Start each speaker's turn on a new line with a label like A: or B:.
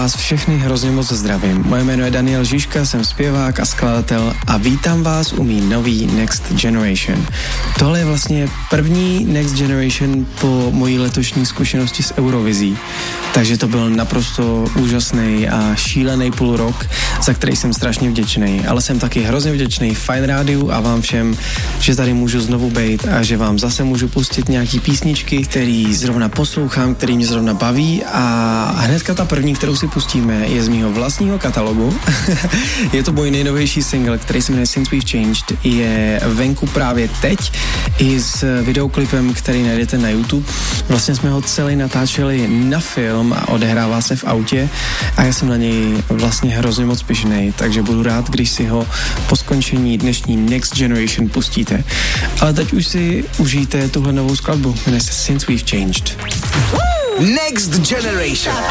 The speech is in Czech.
A: vás všechny hrozně moc zdravím. Moje jméno je Daniel Žižka, jsem zpěvák a skladatel a vítám vás u mý nový Next Generation. Tohle je vlastně první Next Generation po mojí letošní zkušenosti s Eurovizí. Takže to byl naprosto úžasný a šílený půl rok, za který jsem strašně vděčný. Ale jsem taky hrozně vděčný Fine Rádiu a vám všem, že tady můžu znovu být a že vám zase můžu pustit nějaký písničky, který zrovna poslouchám, který mě zrovna baví a hnedka ta první, kterou si pustíme, je z mýho vlastního katalogu. Je to můj nejnovější single, který se jmenuje Since We've Changed. Je venku právě teď i s videoklipem, který najdete na YouTube. Vlastně jsme ho celý natáčeli na film a odehrává se v autě a já jsem na něj vlastně hrozně moc pyšnej, takže budu rád, když si ho po skončení dnešní Next Generation pustíte. Ale teď už si užijte tuhle novou skladbu, jmenuje se Since We've Changed.
B: Next Generation.